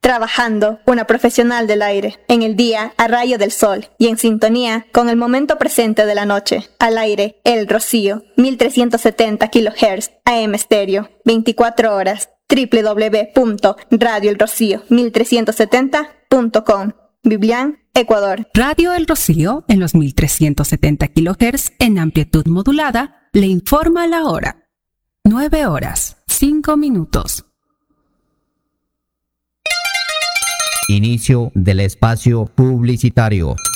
Trabajando, una profesional del aire. En el día, a rayo del sol. Y en sintonía con el momento presente de la noche. Al aire, El Rocío. 1370 kHz. AM estéreo. 24 horas. www.radioelrocío1370.com. Biblián, Ecuador. Radio El Rocío, en los 1370 kHz en amplitud modulada, le informa la hora. 9 horas, 5 minutos. Inicio del espacio publicitario.